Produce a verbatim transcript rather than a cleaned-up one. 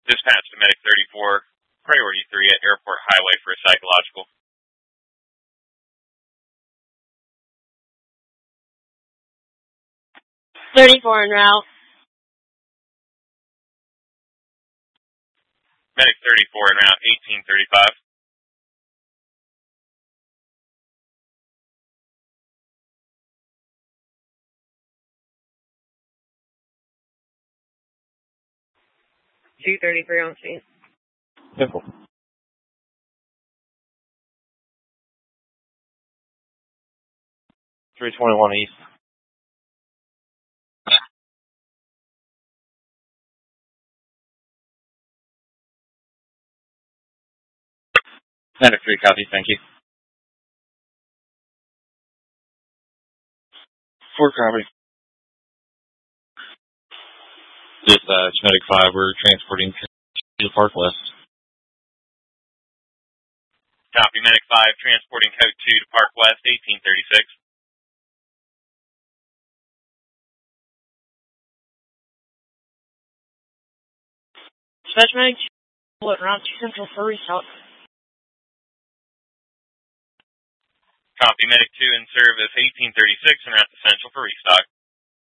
Dispatch to Medic thirty-four, priority three at Airport Highway for a psychological. thirty-four en route. Medic thirty-four en route, eighteen thirty-five. two thirty-three on scene. Simple. three twenty-one east. Medic three, copy, thank you. four, copy. Dispatch, Medic five, we're transporting to the Park West. Copy, Medic five, transporting code two to Park West, eighteen thirty-six. Dispatch Medic two, en route to Central for restock. Copy, Medic two in service, eighteen thirty-six, en route to Central for restock.